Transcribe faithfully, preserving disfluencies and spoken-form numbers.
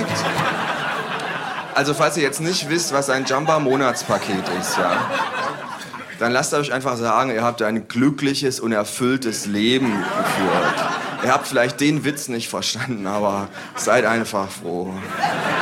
gibt? Also falls ihr jetzt nicht wisst, was ein Jamba-Monatspaket ist, ja, dann lasst euch einfach sagen, ihr habt ein glückliches und erfülltes Leben geführt. Ihr habt vielleicht den Witz nicht verstanden, aber seid einfach froh.